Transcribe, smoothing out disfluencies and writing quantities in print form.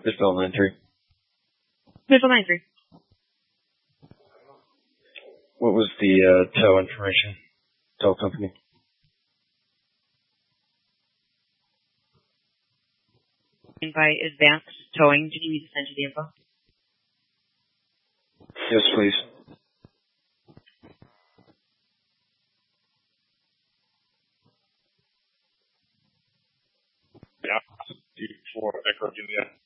Visual 9-3. Visual 9-3. What was the tow information? Tow company? By Advanced Towing. Did you need to send you the info? Yes, please. Yeah, for Echo Julia.